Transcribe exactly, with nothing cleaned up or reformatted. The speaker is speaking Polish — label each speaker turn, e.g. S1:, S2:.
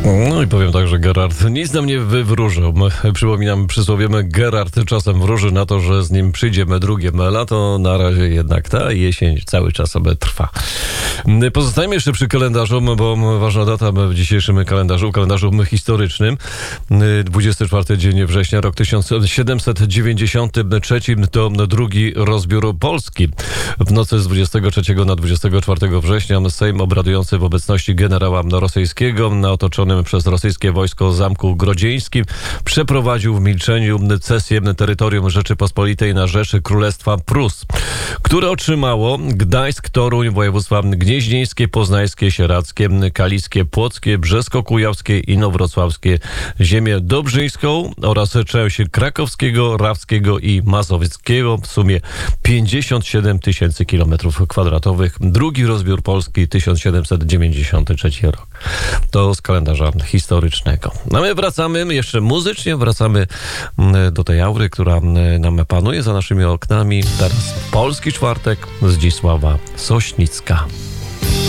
S1: No i powiem tak, że Gerard nic nam nie wywróżył. Przypominam przysłowie, Gerard czasem wróży na to, że z nim przyjdziemy drugie lato. Na razie jednak ta jesień cały czas sobie trwa. Pozostajemy jeszcze przy kalendarzu, bo ważna data w dzisiejszym kalendarzu, kalendarzu historycznym. dwudziesty czwarty dzień września, rok tysiąc siedemset dziewięćdziesiąty trzeci to drugi rozbiór Polski. W nocy z dwudziestego trzeciego na dwudziestego czwartego września Sejm obradujący w obecności generała rosyjskiego na otoczonym przez rosyjskie wojsko Zamku Grodzieńskim przeprowadził w milczeniu cesję terytorium Rzeczypospolitej na rzecz Królestwa Prus, które otrzymało Gdańsk, Toruń, województwa gnieźnieńskie, poznańskie, sieradzkie, kaliskie, płockie, brzesko-kujawskie, inowrocławskie, ziemię dobrzyńską oraz część krakowskiego, rawskiego i mazowieckiego, w sumie pięćdziesiąt siedem tysięcy kilometrów kwadratowych. Drugi rozbiór Polski, tysiąc siedemset dziewięćdziesiąty trzeci rok. To z kalendarza historycznego. No my wracamy, jeszcze muzycznie wracamy do tej aury, która nam panuje za naszymi oknami. Teraz Polski Czwartek, Zdzisława Sośnicka.